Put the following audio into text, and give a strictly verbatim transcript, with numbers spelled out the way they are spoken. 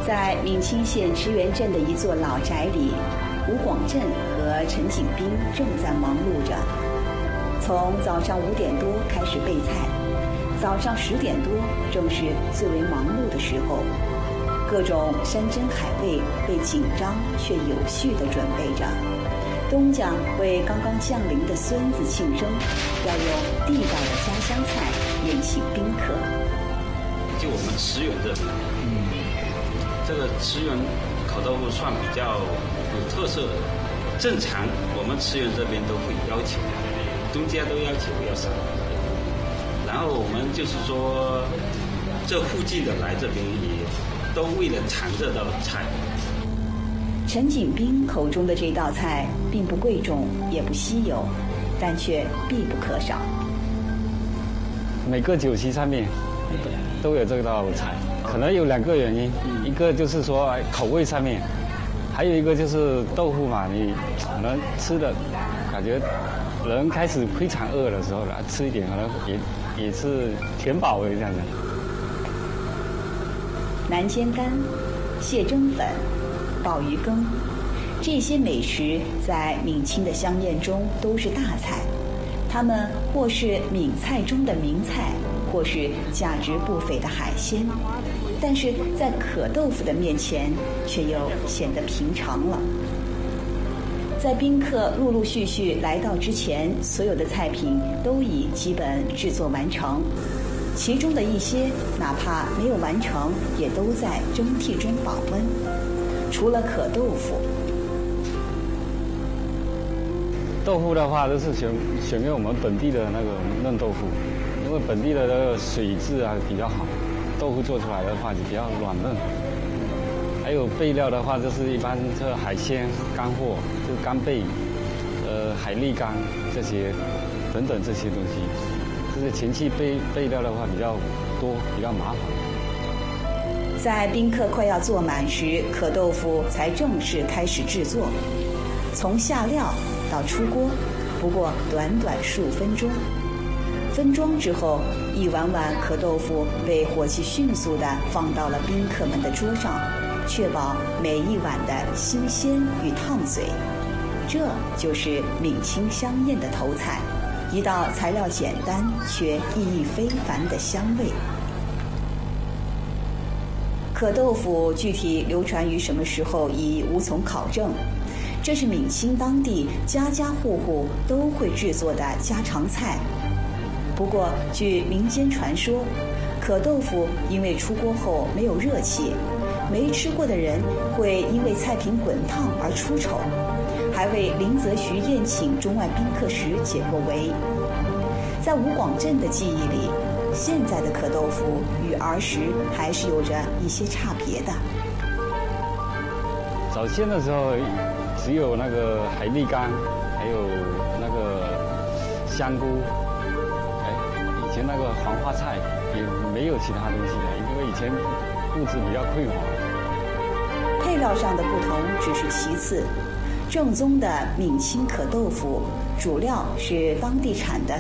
在闽清县池源镇的一座老宅里，吴广振和陈景斌正在忙碌着。从早上五点多开始备菜，早上十点多正是最为忙碌的时候。各种山珍海味被紧张却有序地准备着。东家为刚刚降临的孙子庆生，要用地道的家乡菜宴请宾客。 就我们池源这边，嗯，这个池源烤豆腐算比较有特色的。正常我们池源这边都会要求，东家都要求要上。然后我们就是说，这附近的来这边也都为了尝这道菜。 陈景斌口中的这道菜并不贵重，也不稀有，但却必不可少。 每个酒席上面都有这道菜，可能有两个原因，一个就是说口味上面，还有一个就是豆腐嘛，你可能吃的感觉人开始非常饿的时候了，吃一点可能也也是填饱了这样子。 南煎干、蟹蒸粉、鲍鱼羹，这些美食在闽清的乡宴中都是大菜，它们或是闽菜中的名菜，或是价值不菲的海鲜，但是在可豆腐的面前却又显得平常了。在宾客陆陆续续来到之前，所有的菜品都已基本制作完成，其中的一些哪怕没有完成，也都在蒸屉中保温。除了可豆腐， 豆腐的话都是选选用我们本地的那个嫩豆腐，因为本地的那个水质啊比较好，豆腐做出来的话就比较软嫩。还有备料的话，就是一般这海鲜干货，就是干贝、呃海蛎干这些等等这些东西，这些前期备备料的话比较多，比较麻烦。 在宾客快要坐满时，可豆腐才正式开始制作。从下料到出锅，不过短短数分钟。分装之后，一碗碗可豆腐被火气迅速地放到了宾客们的桌上，确保每一碗的新鲜与烫嘴。这就是闽清乡宴的头菜，一道材料简单却意义非凡的香味。可豆腐具体流传于什么时候已无从考证，这是闽清当地家家户户都会制作的家常菜。不过据民间传说，可豆腐因为出锅后没有热气，没吃过的人会因为菜品滚烫而出丑，还为林则徐宴请中外宾客时解过围。在吴广振的记忆里，现在的可豆腐与儿时还是有着一些差别的。 早先的时候只有那个海蛎干，还有那个香菇，哎，以前那个黄花菜也没有其他东西的，因为以前物质比较匮乏。 配料上的不同只是其次，正宗的闽清可豆腐主料是当地产的